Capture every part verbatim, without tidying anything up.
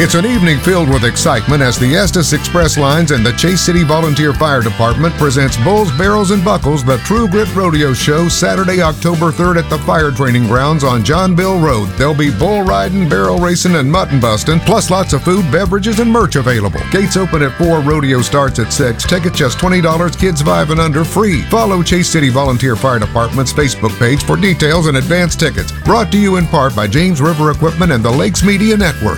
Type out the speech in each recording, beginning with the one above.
It's an evening filled with excitement as the Estes Express Lines and the Chase City Volunteer Fire Department presents Bulls, Barrels, and Buckles, the True Grit Rodeo Show, Saturday, October third at the Fire Training Grounds on Johnville Road. There'll be bull riding, barrel racing, and mutton busting, plus lots of food, beverages, and merch available. Gates open at four, rodeo starts at six. Ticket just twenty dollars, kids five and under, free. Follow Chase City Volunteer Fire Department's Facebook page for details and advance tickets. Brought to you in part by James River Equipment and the Lakes Media Network.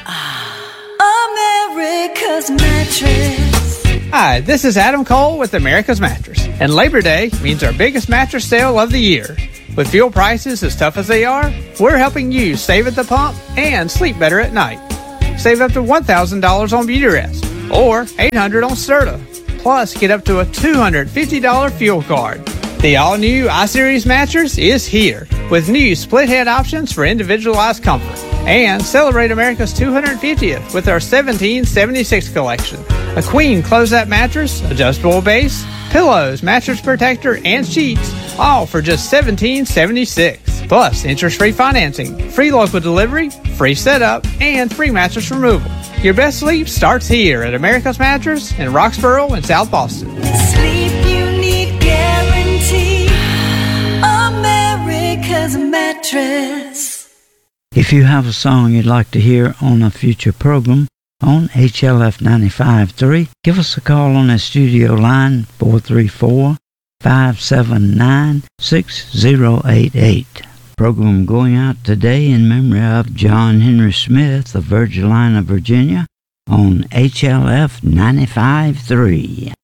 America's Mattress. Hi, this is Adam Cole with America's Mattress, and Labor Day means our biggest mattress sale of the year. With fuel prices as tough as they are, we're helping you save at the pump and sleep better at night. Save up to one thousand dollars on Beautyrest or eight hundred dollars on Serta. Plus, get up to a two hundred fifty dollars fuel card. The all-new iSeries mattress is here with new split-head options for individualized comfort. And celebrate America's two hundred fiftieth with our seventeen seventy-six collection. A queen closeout mattress, adjustable base, pillows, mattress protector, and sheets, all for just seventeen seventy-six. Plus, interest-free financing, free local delivery, free setup, and free mattress removal. Your best sleep starts here at America's Mattress in Roxborough and South Boston. Sleep you need guarantee. America's Mattress. If you have a song you'd like to hear on a future program on H L F ninety-five point three, give us a call on the studio line four three four, five seven nine, six zero eight eight. Program going out today in memory of John Henry Smith of Virgilina, Virginia on H L F ninety-five point three.